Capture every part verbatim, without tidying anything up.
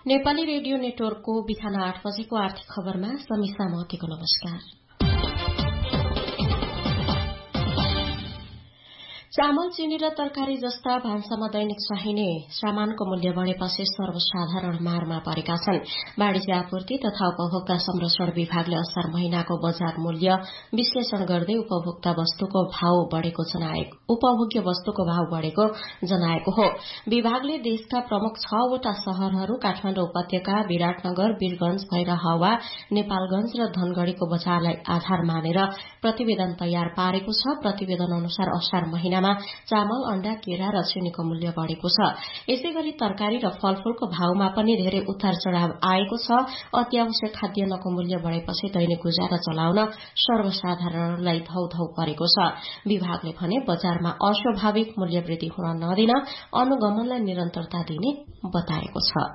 Nepali radio नेटवर्कको बिहान आठ बजेको आर्थिक खबरमा समीसा महतीको नमस्कार। चामल, चिनी र तरकारी जस्ता भान्सामा दैनिक चाहिने सामानको मूल्य बढ़ेपछि सर्वसाधारण मारमा परेका छन्। वाणिज्य आपूर्ति तथा उपभोक्ता संरक्षण विभागले असार महिनाको बजार मूल्य विश्लेषण गर्दै उपभोक्ता वस्तुको भाव बढ़ेको जनाएको उपभोग्य वस्तुको भाव बढ़ेको जनाएको हो। विभागले देशका प्रमुख छवटा शहरहरू काठमाडौँ उपत्यका, विराटनगर, वीरगंज, भैरहवा, नेपालगंज र धनगढ़ीको बजारलाई आधार मानेर प्रतिवेदन तयार पारेको छ। प्रतिवेदन अनुसार असार महिनामा चामल, अण्डा, केरा र चिनीको मूल्य बढ़ेको छ। यसै गरी तरकारी र फलफूलको भावमा पनि धेरै उतार चढ़ाव आएको छ। अत्यावश्यक खाद्यान्नको मूल्य बढ़ेपछि दैनिक गुजारा चलाउन सर्वसाधारणलाई धौधौ परेको छ। विभागले भने बजारमा अस्वाभाविक मूल्य वृद्धि हुन नदिन अनुगमनलाई निरन्तरता दिने बताएको छ।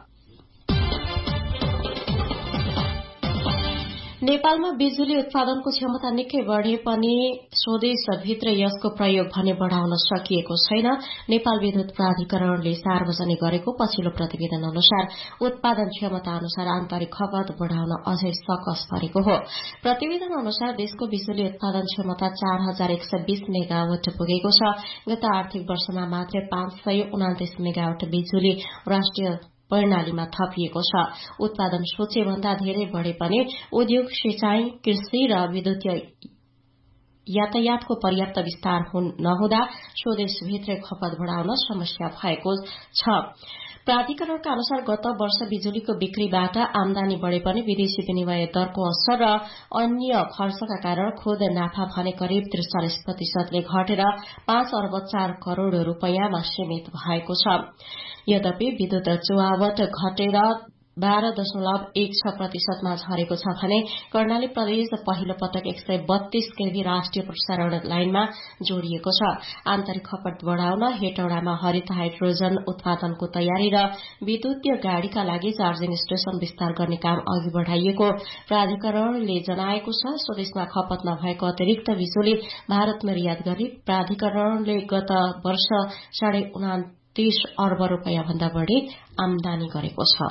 नेपालमा बिजुली उत्पादनको क्षमता निकै बढ़े पनि स्वदेशभित्र यसको प्रयोग भने बढ़ाउन सकिएको छैन। नेपाल विद्युत प्राधिकरणले सार्वजनिक गरेको पछिल्लो प्रतिवेदन अनुसार उत्पादन क्षमता अनुसार आन्तरिक खपत बढ़ाउन अझै सकस परेको हो। प्रतिवेदन अनुसार देशको बिजुली उत्पादन क्षमता चार हजार एक सय बीस मेगावाट पुगेको छ। गत आर्थिक वर्षमा मात्रै पाँच सय उनातिस मेगावाट बिजुली राष्ट्रिय प्रणालीमा थपिएको छ। उत्पादन सोचे भन्दा धेरै बढ़े पनि उद्योग, सिंचाई, कृषि र विद्युतीय यातायातको पर्याप्त विस्तार नहुँदा स्वदेशभित्रै खपत बढ़ाउन समस्या भएको छ। प्राधिकरणका अनुसार गत वर्ष बिजुलीको बिक्रीबाट आमदानी बढ़े पनि विदेशी विनिमय दरको असर र अन्य खर्चका कारण खुद नाफा भने करिब त्रिचालिस प्रतिशतले घटेर पाँच अर्ब चार करोड़ रूपियाँमा सीमित भएको छ। यद्यपि विद्युत चुहावट घटेर बाह्र दशमलव एक छ प्रतिशतमा झरेको छ भने कर्णाली प्रदेश पहिलो पटक एक सय बत्तीस केभी राष्ट्रिय प्रसारण लाइनमा जोडिएको छ। आन्तरिक खपत बढ़ाउन हेटौडामा हरित हाइड्रोजन उत्पादनको तयारी र विद्युतीय गाड़ीका लागि चार्जिङ स्टेशन विस्तार गर्ने काम अघि बढ़ाइएको प्राधिकरणले जनाएको छ। स्वदेशमा खपत नभएको अतिरिक्त बिजुली भारत निर्यात गरी प्राधिकरणले गत वर्ष साढे उनातिस अर्ब रूपियाँ भन्दा बढ़ी आमदानी गरेको छ।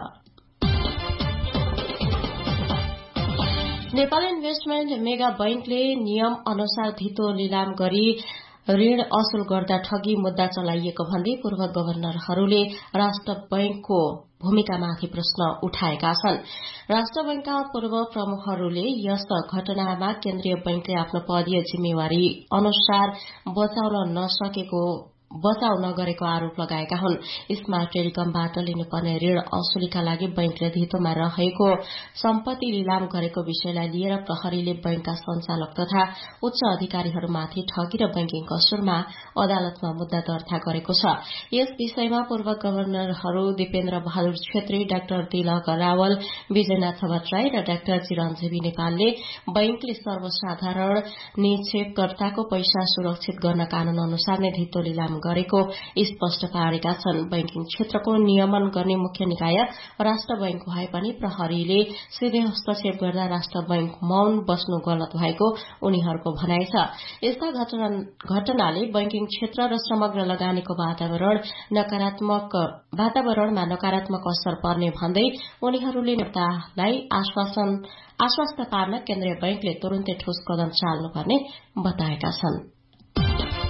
नेपाल इन्भेस्टमेन्ट मेगा बैंकले नियम अनुसार धितो लिलाम गरी ऋण असुल गर्दा ठगी मुद्दा चलाइएको भन्दै पूर्व गवर्नरहरूले राष्ट्र बैंकको भूमिकामाथि प्रश्न उठाएका छन्। राष्ट्र बैंकका पूर्व प्रमुखहरूले यस घटनामा केन्द्रीय बैंकले आफ्नो पदीय जिम्मेवारी अनुसार बचाउन नसकेको बचाउ नगरेको आरोप लगाएका हुन्। स्मार्ट टेलिकमबाट लिनुपर्ने ऋण असुलीका लागि बैंकले धितोमा रहेको सम्पत्ति लिलाम गरेको विषयलाई लिएर प्रहरीले बैंकका संचालक तथा उच्च अधिकारीहरूमाथि ठगी र बैंकिङ कसुरमा अदालतमा मुद्दा दर्ता गरेको छ। यस विषयमा पूर्व गवर्नरहरू दिपेन्द्र बहादुर छेत्री, डाक्टर तिलक रावल, विजयनाथ भट्टराई र डाक्टर चिरञ्जीवी नेपालले बैंकले सर्वसाधारण निक्षेपकर्ताको पैसा सुरक्षित गर्न कानून अनुसार नै धितो लिलाम गरेको स्पष्ट पारेका छन्। बैंकिङ क्षेत्रको नियमन गर्ने मुख्य निकाय राष्ट्र बैंक भए पनि प्रहरीले सिधै हस्तक्षेप गर्दा राष्ट्र बैंक मौन बस्नु गलत भएको उनीहरूको भनाइ छ। यस्ता घटनाले बैंकिङ क्षेत्र र समग्र लगानीको वातावरण नकारात्मक वातावरणमा नकारात्मक असर पर्ने भन्दै उनीहरूले नेतालाई आश्वासन आश्वस्त पार्न केन्द्रीय बैंकले तुरून्तै ठोस कदम चाल्नुपर्ने बताएका छन्।